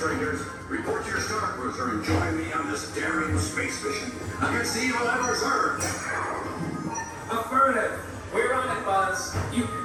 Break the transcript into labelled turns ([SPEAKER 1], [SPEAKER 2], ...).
[SPEAKER 1] Rangers. Report to your star cruiser and join me on this daring space mission against the evil Emperor's Earth.
[SPEAKER 2] Affirmative. We're on it, Buzz. You